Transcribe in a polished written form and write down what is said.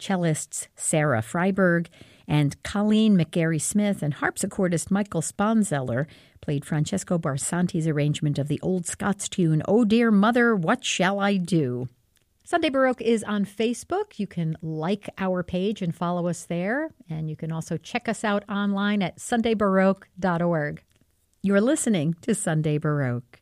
cellists Sarah Freiberg and Colleen McGarry-Smith and harpsichordist Michael Sponzeller played Francesco Barsanti's arrangement of the old Scots tune, "Oh Dear Mother, What Shall I Do?" Sunday Baroque is on Facebook. You can like our page and follow us there. And you can also check us out online at sundaybaroque.org. You're listening to Sunday Baroque.